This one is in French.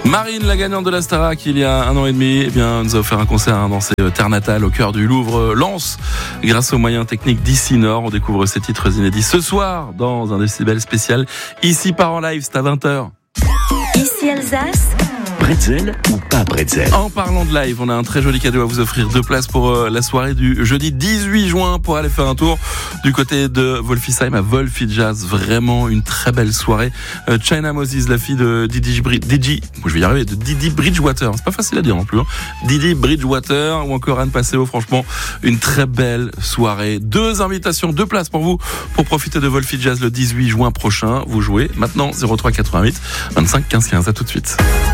Marine, la gagnante de la Starac il y a 1 an et demi, nous a offert un concert dans ses terres natales au cœur du Louvre Lens. Grâce aux moyens techniques d'ici Nord, on découvre ses titres inédits ce soir dans un décibel spécial. Ici part en live, c'est à 20h. Ici Alsace. Bretzel ou pas bretzel? En parlant de live, on a un très joli cadeau à vous offrir. 2 places pour la soirée du jeudi 18 juin pour aller faire un tour du côté de Wolfisheim à Wolfi Jazz. Vraiment une très belle soirée. China Moses, la fille de Didi Bridgewater. C'est pas facile à dire non plus. Didi Bridgewater ou encore Anne Passeo. Franchement, une très belle soirée. 2 invitations, 2 places pour vous pour profiter de Wolfi Jazz le 18 juin prochain. Vous jouez maintenant 03 88 25 15 15. À tout de suite.